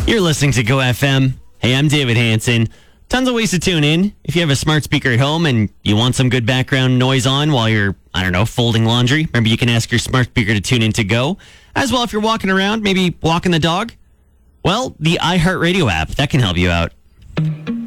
You're listening to Go FM. Hey, I'm David Hansen. Tons of ways to tune in. If you have a smart speaker at home and you want some good background noise on while you're, folding laundry, remember you can ask your smart speaker to tune in to Go. As well, if you're walking around, maybe walking the dog, well, the iHeartRadio app, that can help you out.